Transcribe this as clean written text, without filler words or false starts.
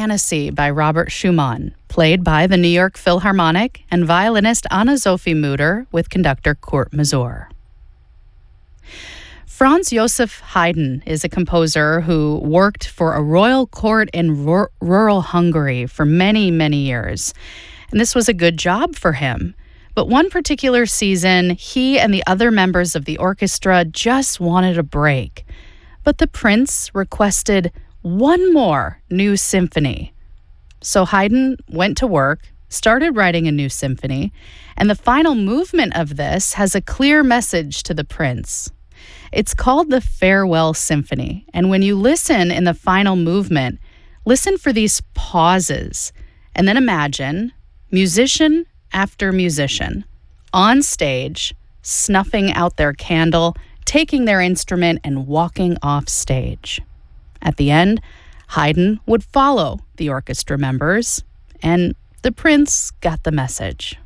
Fantasy by Robert Schumann, played by the New York Philharmonic and violinist Anna-Sophie Mutter with conductor Kurt Masur. Franz Joseph Haydn is a composer who worked for a royal court in rural Hungary for many, many years. And this was a good job for him. But one particular season, he and the other members of the orchestra just wanted a break. But the prince requested one more new symphony. So Haydn went to work, started writing a new symphony, and the final movement of this has a clear message to the prince. It's called the Farewell Symphony, and when you listen in the final movement, listen for these pauses, and then imagine musician after musician on stage, snuffing out their candle, taking their instrument, and walking off stage. At the end, Haydn would follow the orchestra members, and the prince got the message.